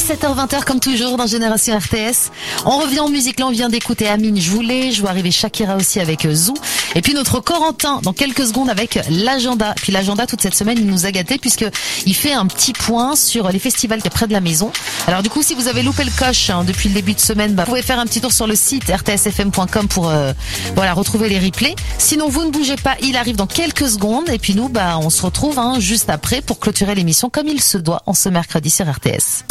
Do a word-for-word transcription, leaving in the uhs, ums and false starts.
dix-sept heures vingt comme toujours dans Génération R T S. On revient en musique, là on vient d'écouter Amine, je voulais, je vois arriver Shakira aussi avec Zou. Et puis notre Corentin dans quelques secondes avec l'agenda. Puis l'agenda toute cette semaine il nous a gâtés puisque il fait un petit point sur les festivals qui est près de la maison. Alors du coup si vous avez loupé le coche hein, depuis le début de semaine, bah, vous pouvez faire un petit tour sur le site r t s f m point com pour euh, voilà retrouver les replays. Sinon vous ne bougez pas, il arrive dans quelques secondes et puis nous bah on se retrouve hein, juste après pour clôturer l'émission comme il se doit en ce mercredi sur R T S.